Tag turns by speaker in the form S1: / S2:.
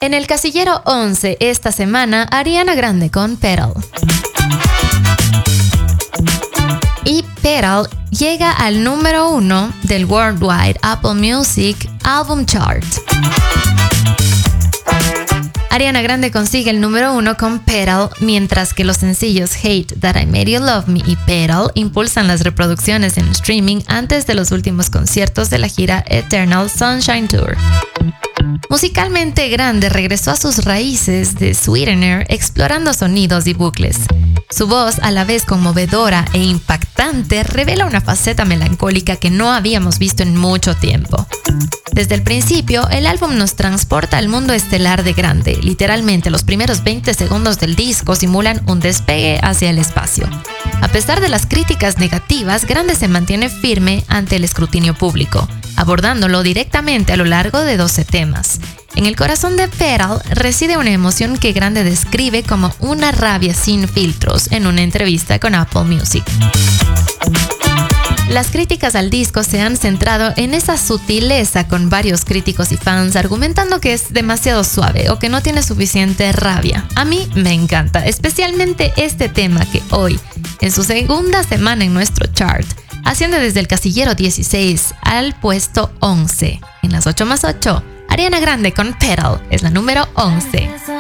S1: En el casillero 11 esta semana, Ariana Grande con Petal. Y Petal llega al número 1 del Worldwide Apple Music Album Chart. Ariana Grande consigue el número 1 con Petal, mientras que los sencillos Hate That I Made You Love Me y Petal impulsan las reproducciones en streaming antes de los últimos conciertos de la gira Eternal Sunshine Tour. Musicalmente, Grande regresó a sus raíces de Sweetener explorando sonidos y bucles. Su voz, a la vez conmovedora e impactante, revela una faceta melancólica que no habíamos visto en mucho tiempo. Desde el principio, el álbum nos transporta al mundo estelar de Grande. Literalmente, los primeros 20 segundos del disco simulan un despegue hacia el espacio. A pesar de las críticas negativas, Grande se mantiene firme ante el escrutinio público, abordándolo directamente a lo largo de 12 temas. En el corazón de Petal reside una emoción que Grande describe como una rabia sin filtros en una entrevista con Apple Music. Las críticas al disco se han centrado en esa sutileza, con varios críticos y fans argumentando que es demasiado suave o que no tiene suficiente rabia. A mí me encanta, especialmente este tema que hoy, en su segunda semana en nuestro chart, asciende desde el casillero 16 al puesto 11. En las 8 más 8, Ariana Grande con Petal es la número 11.